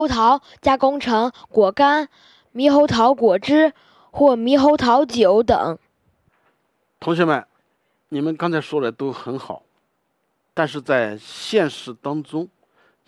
猕猴桃加工成果干、猕猴桃果汁或猕猴桃酒等。 同学们，你们刚才说的都很好，但是在现实当中，